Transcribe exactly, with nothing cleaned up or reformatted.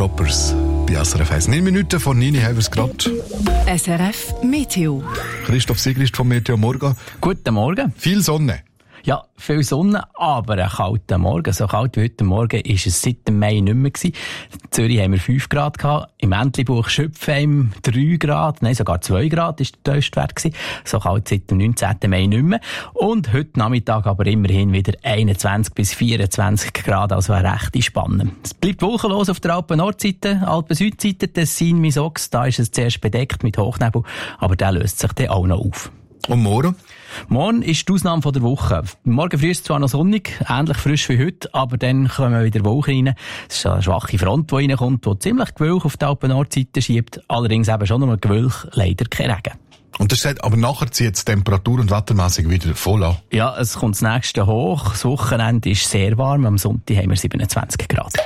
Shoppers bei S R F eins. Neun Minuten vor neun haben wir es gerade. S R F Meteo. Christoph Sigrist vom Meteo Morgen. Guten Morgen. Viel Sonne. Ja, viel Sonne, aber ein kalter Morgen. So kalt wie heute Morgen war es seit dem Mai nicht mehr gewesen. In Zürich haben wir fünf Grad gehabt. Im Entlebuch Schöpfheim drei Grad. Nein, sogar zwei Grad war der tiefste Wert gewesen. So kalt seit dem neunzehnten Mai nicht mehr. Und heute Nachmittag aber immerhin wieder einundzwanzig bis vierundzwanzig Grad. Also eine rechte Spanne. Es bleibt wolkenlos auf der Alpen-Nordseite, Alpen-Südseite, Tessin, Misox. Da ist es zuerst bedeckt mit Hochnebel. Aber der löst sich dann auch noch auf. Und morgen? Morgen ist die Ausnahme von der Woche. Morgen früh ist es zwar noch sonnig, ähnlich frisch wie heute, aber dann kommen wieder Wolken rein. Es ist eine schwache Front, die reinkommt, die ziemlich Gewölk auf die Alpen-Nordseite schiebt. Allerdings eben schon nur Gewölk, leider kein Regen. Und das sagt, aber nachher zieht es temperatur- und wettermässig wieder voll an. Ja, es kommt das nächste hoch. Das Wochenende ist sehr warm. Am Sonntag haben wir siebenundzwanzig Grad.